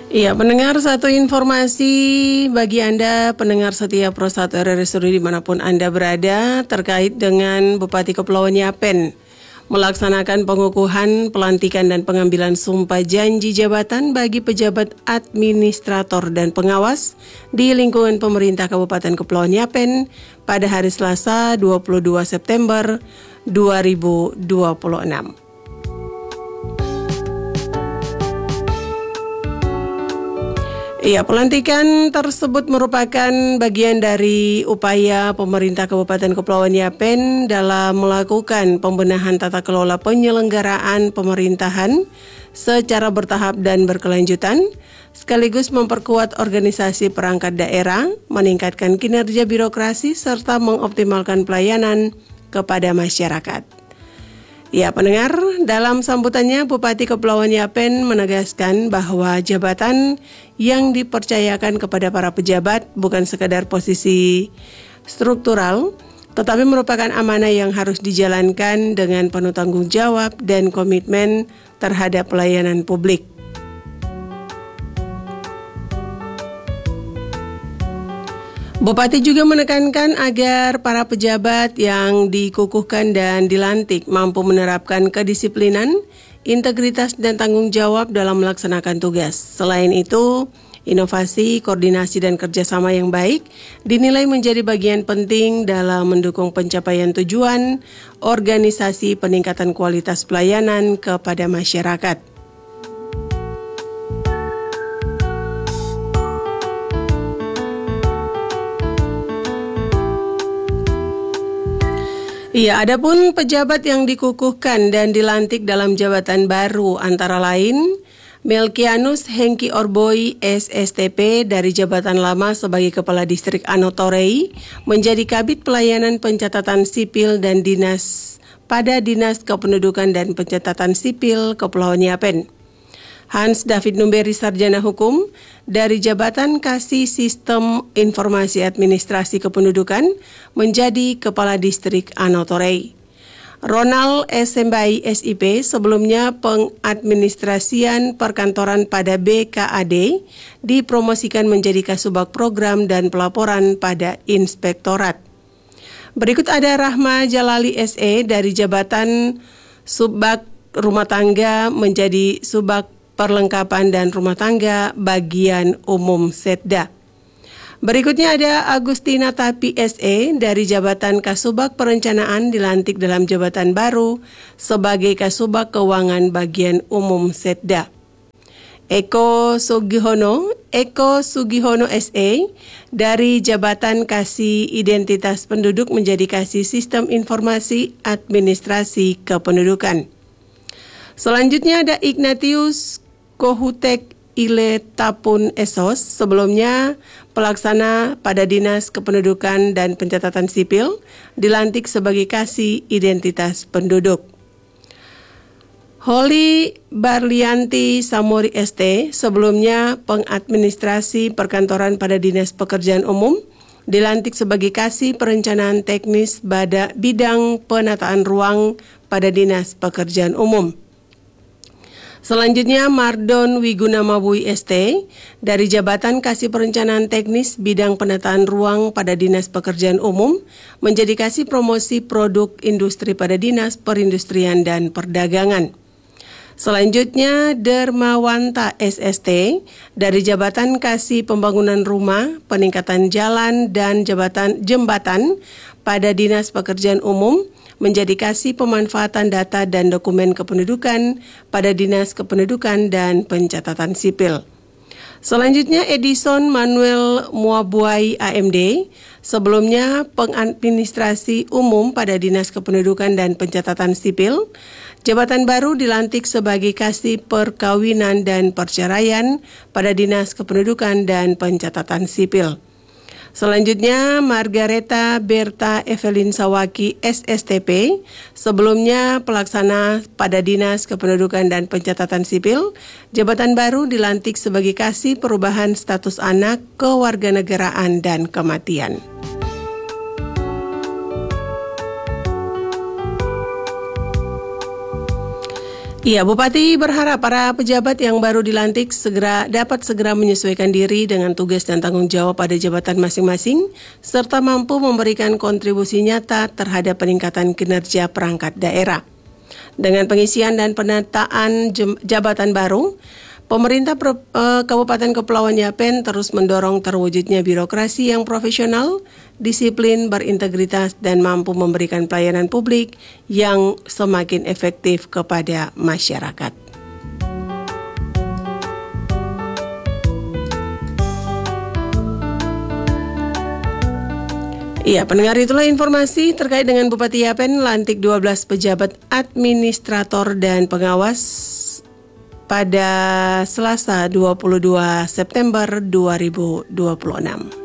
Iya, pendengar, satu informasi bagi Anda, pendengar setia Pro 1 RRI Seluruh dimanapun Anda berada, terkait dengan Bupati Kepulauan Yapen melaksanakan pengukuhan, pelantikan dan pengambilan sumpah janji jabatan bagi pejabat administrator dan pengawas di lingkungan pemerintah Kabupaten Kepulauan Yapen pada hari Selasa 22 September 2026. Iya, pelantikan tersebut merupakan bagian dari upaya pemerintah Kabupaten Kepulauan Yapen dalam melakukan pembenahan tata kelola penyelenggaraan pemerintahan secara bertahap dan berkelanjutan, sekaligus memperkuat organisasi perangkat daerah, meningkatkan kinerja birokrasi, serta mengoptimalkan pelayanan kepada masyarakat. Ya, pendengar, dalam sambutannya Bupati Kepulauan Yapen menegaskan bahwa jabatan yang dipercayakan kepada para pejabat bukan sekadar posisi struktural, tetapi merupakan amanah yang harus dijalankan dengan penuh tanggung jawab dan komitmen terhadap pelayanan publik. Bupati juga menekankan agar para pejabat yang dikukuhkan dan dilantik mampu menerapkan kedisiplinan, integritas, dan tanggung jawab dalam melaksanakan tugas. Selain itu, inovasi, koordinasi, dan kerjasama yang baik dinilai menjadi bagian penting dalam mendukung pencapaian tujuan organisasi peningkatan kualitas pelayanan kepada masyarakat. Iya, adapun pejabat yang dikukuhkan dan dilantik dalam jabatan baru antara lain Melkianus Hengki Orboy SSTP dari jabatan lama sebagai Kepala Distrik Anotorei menjadi Kabid Pelayanan Pencatatan Sipil dan Dinas pada Dinas Kependudukan dan Pencatatan Sipil Kepulauan Yapen. Hans David Numberi Sarjana Hukum dari Jabatan Kasih Sistem Informasi Administrasi Kependudukan menjadi Kepala Distrik Anotorei. Ronald S. Sembai SIP sebelumnya pengadministrasian perkantoran pada BKAD dipromosikan menjadi Kasubag Program dan Pelaporan pada Inspektorat. Berikut ada Rahma Jalali SE dari Jabatan Subbag Rumah Tangga menjadi Subbag Perlengkapan dan Rumah Tangga Bagian Umum Setda. Berikutnya ada Agustina Tapi SE dari Jabatan Kasubag Perencanaan dilantik dalam jabatan baru sebagai Kasubag Keuangan Bagian Umum Setda. Eko Sugihono SE dari Jabatan Kasih Identitas Penduduk menjadi Kasih Sistem Informasi Administrasi Kependudukan. Selanjutnya ada Ignatius Kohutek Ile Tapun Esos, sebelumnya pelaksana pada Dinas Kependudukan dan Pencatatan Sipil, dilantik sebagai Kasih Identitas Penduduk. Holly Barlianti Samori ST, sebelumnya pengadministrasi perkantoran pada Dinas Pekerjaan Umum, dilantik sebagai Kasih Perencanaan Teknis bidang penataan ruang pada Dinas Pekerjaan Umum. Selanjutnya Mardon Wiguna Mabui ST dari Jabatan Kasih Perencanaan Teknis Bidang Penataan Ruang pada Dinas Pekerjaan Umum menjadi Kasih Promosi Produk Industri pada Dinas Perindustrian dan Perdagangan. Selanjutnya Dermawanta SST dari Jabatan Kasih Pembangunan Rumah, Peningkatan Jalan dan Jembatan pada Dinas Pekerjaan Umum menjadi Kasih Pemanfaatan Data dan Dokumen Kependudukan pada Dinas Kependudukan dan Pencatatan Sipil. Selanjutnya Edison Manuel Muabuai AMD, sebelumnya pengadministrasi umum pada Dinas Kependudukan dan Pencatatan Sipil, jabatan baru dilantik sebagai Kasih Perkawinan dan Perceraian pada Dinas Kependudukan dan Pencatatan Sipil. Selanjutnya Margareta Berta Evelyn Sawaki SSTP, sebelumnya pelaksana pada Dinas Kependudukan dan Pencatatan Sipil, jabatan baru dilantik sebagai Kasih Perubahan Status Anak, Kewarganegaraan dan Kematian. Iya, Bupati berharap para pejabat yang baru dilantik dapat segera menyesuaikan diri dengan tugas dan tanggung jawab pada jabatan masing-masing, serta mampu memberikan kontribusi nyata terhadap peningkatan kinerja perangkat daerah. Dengan pengisian dan penataan jabatan baru, pemerintah Kabupaten Kepulauan Yapen terus mendorong terwujudnya birokrasi yang profesional, disiplin, berintegritas, dan mampu memberikan pelayanan publik yang semakin efektif kepada masyarakat. Iya, pendengar, itulah informasi terkait dengan Bupati Yapen lantik 12 pejabat administrator dan pengawas pada Selasa 22 September 2026.